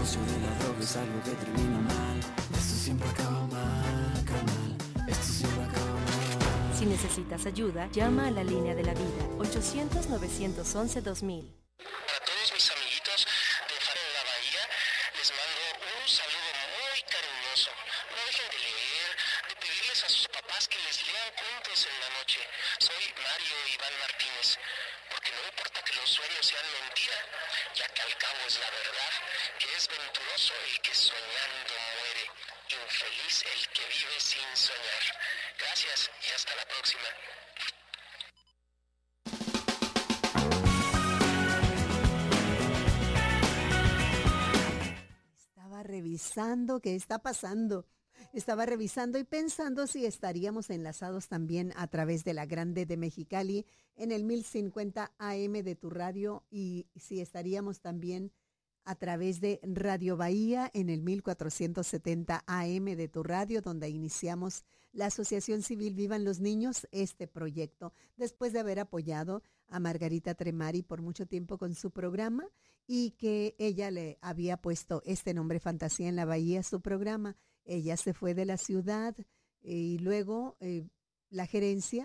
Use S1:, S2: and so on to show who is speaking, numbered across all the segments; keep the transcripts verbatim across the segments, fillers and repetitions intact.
S1: negocio de la droga es algo que termina mal. Esto siempre acaba mal, acaba mal. Esto siempre acaba mal.
S2: Si necesitas ayuda, llama a la línea de la vida, ochocientos, novecientos once, dos mil.
S3: Para todos mis amiguitos de Faro de la Bahía, les mando un saludo muy cariñoso. No dejen de leer, de pedirles a sus papás que les lean cuentos en la noche. Soy Mario Iván Martínez, porque no importa que los sueños sean mentira, ya que al cabo es la verdad, que es venturoso el que soñando muere, infeliz el que vive sin soñar. Gracias y hasta la próxima.
S4: Estaba revisando qué está pasando. Estaba revisando y pensando si estaríamos enlazados también a través de la Grande de Mexicali en el mil cincuenta A M de tu radio y si estaríamos también a través de Radio Bahía en el mil cuatrocientos setenta A M de tu radio, donde iniciamos la Asociación Civil Vivan los Niños, este proyecto, después de haber apoyado a Margarita Tremari por mucho tiempo con su programa y que ella le había puesto este nombre Fantasía en la Bahía a su programa. Ella se fue de la ciudad y luego eh, la gerencia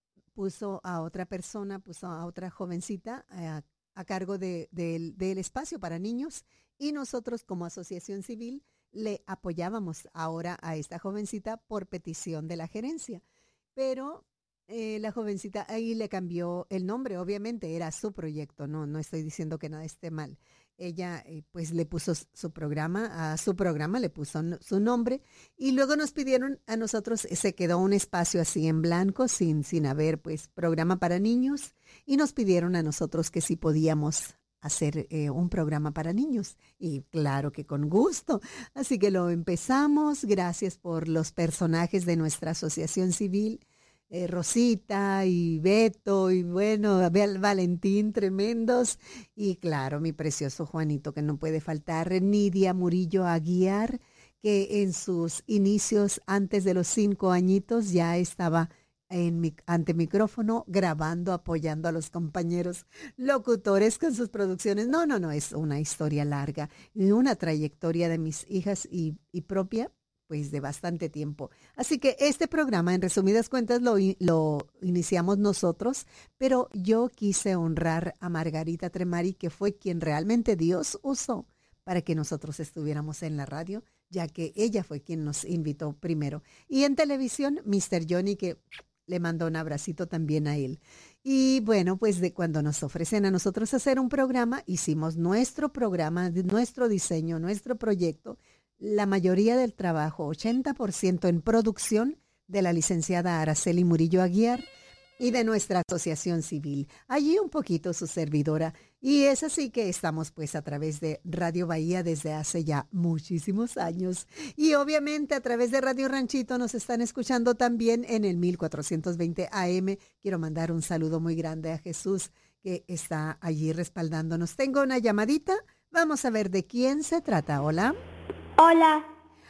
S4: puso a otra persona, puso a otra jovencita a, a cargo de, de, del espacio para niños y nosotros como asociación civil le apoyábamos ahora a esta jovencita por petición de la gerencia. Pero eh, la jovencita ahí le cambió el nombre, obviamente era su proyecto, no, no estoy diciendo que nada esté mal. Ella eh, pues le puso su programa, a su programa le puso no, su nombre y luego nos pidieron a nosotros, se quedó un espacio así en blanco sin, sin haber pues programa para niños y nos pidieron a nosotros que si podíamos hacer eh, un programa para niños y claro que con gusto, así que lo empezamos, gracias por los personajes de nuestra asociación civil. Eh, Rosita y Beto y bueno, Valentín, tremendos. Y claro, mi precioso Juanito, que no puede faltar, Nidia Murillo Aguiar, que en sus inicios, antes de los cinco añitos, ya estaba en mi, ante micrófono, grabando, apoyando a los compañeros locutores con sus producciones. No, no, no, es una historia larga y una trayectoria de mis hijas y, y propia, pues de bastante tiempo. Así que este programa, en resumidas cuentas, lo, lo iniciamos nosotros, pero yo quise honrar a Margarita Tremari, que fue quien realmente Dios usó para que nosotros estuviéramos en la radio, ya que ella fue quien nos invitó primero. Y en televisión, mister Johnny, que le mandó un abracito también a él. Y bueno, pues de cuando nos ofrecen a nosotros hacer un programa, hicimos nuestro programa, nuestro diseño, nuestro proyecto, la mayoría del trabajo, ochenta por ciento en producción de la licenciada Araceli Murillo Aguiar y de nuestra asociación civil. Allí un poquito su servidora. Y es así que estamos pues a través de Radio Bahía desde hace ya muchísimos años. Y obviamente a través de Radio Ranchito nos están escuchando también en el mil cuatrocientos veinte A M. Quiero mandar un saludo muy grande a Jesús que está allí respaldándonos. Tengo una llamadita. Vamos a ver de quién se trata. Hola.
S5: Hola.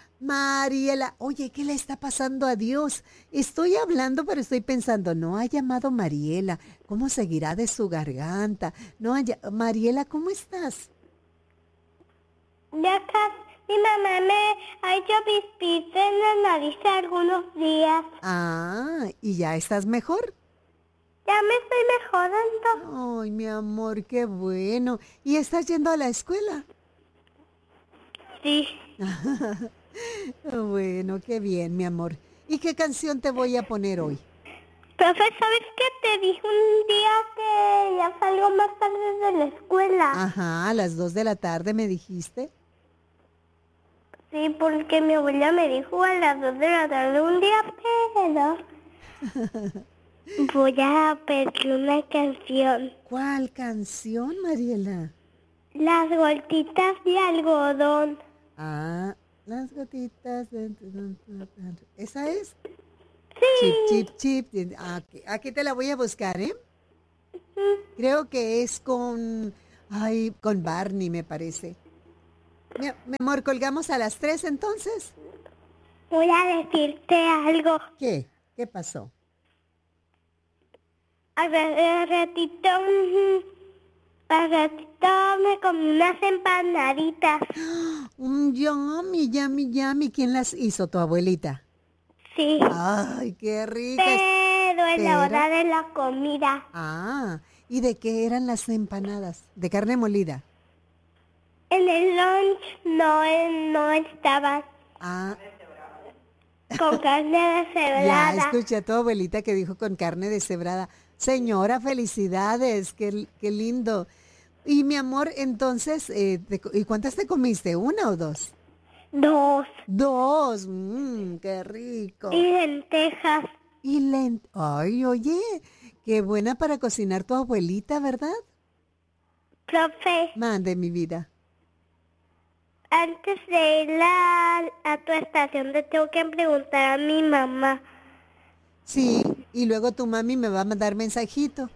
S4: Mariela, oye, ¿qué le está pasando a Dios? Estoy hablando, pero estoy pensando, no ha llamado Mariela. ¿Cómo seguirá de su garganta? No haya... Mariela, ¿cómo estás?
S5: Ya acá, mi mamá me ha hecho pispita en la nariz algunos días.
S4: Ah, ¿y ya estás mejor?
S5: Ya me estoy mejorando.
S4: Ay, mi amor, qué bueno. ¿Y estás yendo a la escuela?
S5: Sí.
S4: Bueno, qué bien, mi amor. ¿Y qué canción te voy a poner hoy?
S5: Profe, ¿sabes qué? Te dije un día que ya salgo más tarde de la escuela.
S4: Ajá, a las dos de la tarde me dijiste.
S5: Sí, porque mi abuela me dijo a las dos de la tarde un día, pero voy a pedir una canción.
S4: ¿Cuál canción, Mariela?
S5: Las gotitas de algodón.
S4: Ah, las gotitas de... ¿Esa es?
S5: Sí.
S4: Chip, chip, chip. Aquí, aquí te la voy a buscar, ¿eh? Creo que es con... Ay, con Barney, me parece. Mi, mi amor, ¿colgamos a las tres entonces?
S5: Voy a decirte algo.
S4: ¿Qué? ¿Qué pasó?
S5: A ver, ratito... Al ratito me comí unas empanaditas.
S4: Un yummy, yummy, yummy. ¿Quién las hizo? ¿Tu abuelita?
S5: Sí.
S4: Ay, qué rica.
S5: Pero en la
S4: ¿Pero?
S5: hora de la comida.
S4: Ah, ¿y de qué eran las empanadas? ¿De carne molida?
S5: En el lunch no, eh, no estaban
S4: Ah,
S5: con carne
S4: ya
S5: deshebrada.
S4: escuché a tu abuelita que dijo con carne deshebrada. Señora, felicidades, qué, qué lindo. Y mi amor, entonces, eh, te co- ¿y cuántas te comiste? ¿Una o dos?
S5: Dos.
S4: Dos, mmm, qué rico.
S5: Y lentejas.
S4: Y lent... Ay, oye, qué buena para cocinar tu abuelita, ¿verdad?
S5: Profe,
S4: Mande mi vida.
S5: antes de ir a, a tu estación te tengo que preguntar a mi mamá.
S4: Sí, y luego tu mami me va a mandar mensajito.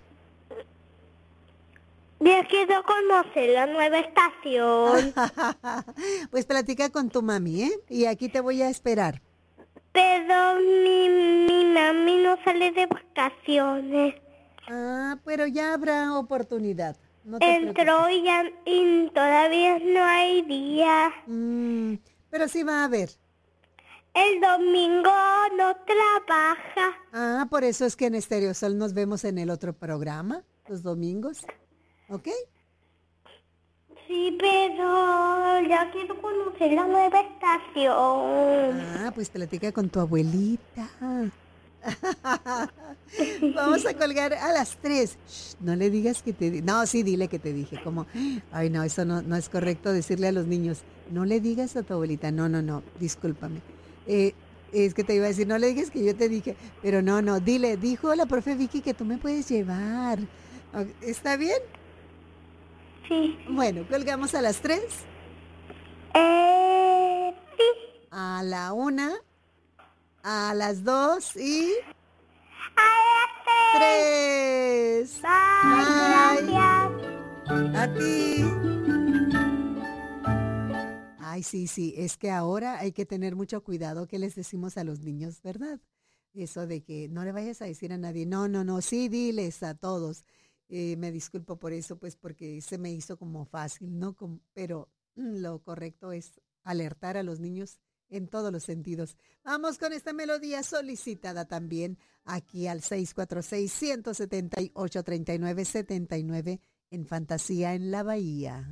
S5: Yo quiero conocer la nueva estación.
S4: Pues platica con tu mami, ¿eh? Y aquí te voy a esperar.
S5: Pero mi, mi mami no sale de vacaciones.
S4: Ah, pero ya habrá oportunidad. No te
S5: Entró y, ya, y todavía no hay día.
S4: preocupes. Mm, pero sí va a haber.
S5: El domingo no trabaja.
S4: Ah, por eso es que en Estéreo Sol nos vemos en el otro programa, los domingos. ¿Ok?
S5: Sí, pero ya quiero conocer la nueva estación.
S4: Ah, pues platica con tu abuelita. Vamos a colgar a las tres. Shh, no le digas que te... di- No, sí, dile que te dije. Como, ay, no, eso no, no es correcto decirle a los niños. No le digas a tu abuelita. No, no, no, discúlpame. Eh, es que te iba a decir, no le digas que yo te dije. Pero no, no, dile, dijo la profe Vicky que tú me puedes llevar. Ok, ¿está bien?
S5: Sí.
S4: Bueno, colgamos a las tres,
S5: Eh, sí.
S4: a la una, a las dos y
S5: A
S4: tres.
S5: Bye,
S4: Bye.
S5: gracias.
S4: A ti. Ay, sí, sí, es que ahora hay que tener mucho cuidado que les decimos a los niños, ¿verdad? Eso de que no le vayas a decir a nadie, no, no, no, sí, diles a todos. Eh, me disculpo por eso, pues porque se me hizo como fácil, ¿no? Como- pero mm, lo correcto es alertar a los niños en todos los sentidos. Vamos con esta melodía solicitada también aquí al seis cuatro seis, uno siete ocho, tres nueve siete nueve en Fantasía en la Bahía.